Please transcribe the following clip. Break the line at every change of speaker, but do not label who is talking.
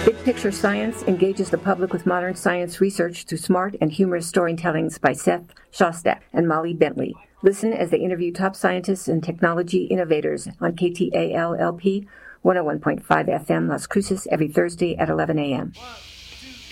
Big Picture Science engages the public with modern science research through smart and humorous storytellings by Seth Shostak and Molly Bentley. Listen as they interview top scientists and technology innovators on KTAL-LP 101.5 FM Las Cruces every Thursday at 11 a.m.